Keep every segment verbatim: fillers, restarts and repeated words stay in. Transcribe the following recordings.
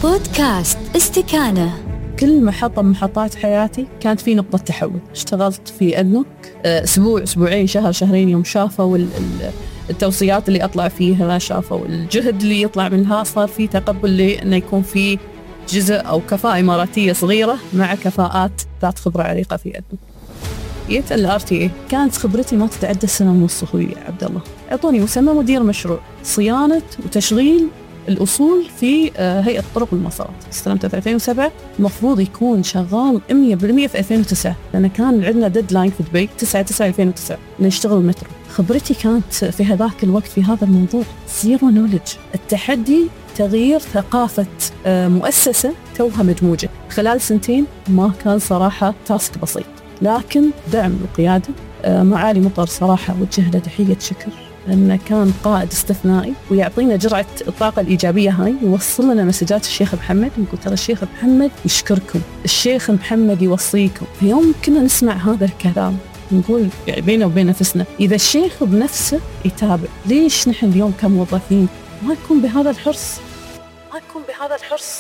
بودكاست استكانة. كل محطة من محطات حياتي كانت في نقطة تحول. اشتغلت في أدنوك أسبوع أسبوعين شهر شهرين، يوم شافوا التوصيات اللي أطلع فيها، شافوا الجهد اللي يطلع منها، صار في تقبل لأنه يكون في جزء أو كفاءة إماراتية صغيرة مع كفاءات ذات خبرة عريقة في أدنوك. جيت الار تي اي، كانت خبرتي ما تتعدى سنة ونص. أخوي يا عبد الله أعطوني مسمى مدير مشروع صيانة وتشغيل الأصول في هيئة طرق المواصلات. استلمته في ألفين وسبعة، المفروض يكون شغال مية بالمية في ألفين وتسعة، لأن كان عندنا ديدلاين في دبي تسعة تسعة ألفين وتسعة نشتغل المترو. خبرتي كانت في هذاك الوقت في هذا الموضوع زيرو نولج. التحدي تغيير ثقافة مؤسسة توها مدموجة خلال سنتين ما كان صراحة تاسك بسيط، لكن دعم القيادة معالي مطر صراحة وجه له تحية شكر، لأنه كان قائد استثنائي ويعطينا جرعة الطاقة الإيجابية هاي، يوصل لنا مسجات الشيخ محمد، يقول ترى الشيخ محمد يشكركم، الشيخ محمد يوصيكم. في يوم كنا نسمع هذا الكلام نقول يعني بينه وبين نفسنا، إذا الشيخ بنفسه يتابع، ليش نحن اليوم كموظفين ما نكون بهذا الحرص؟ ما نكون بهذا الحرص؟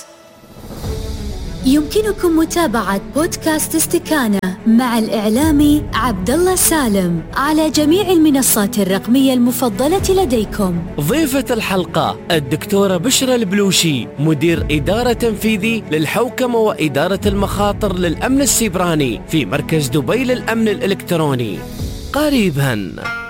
يمكنكم متابعة بودكاست استكانة مع الإعلامي عبد الله سالم على جميع المنصات الرقمية المفضلة لديكم. ضيفة الحلقة الدكتورة بشرى البلوشي، مدير إدارة تنفيذي للحوكمة وإدارة المخاطر للأمن السيبراني في مركز دبي للأمن الإلكتروني. قريباً.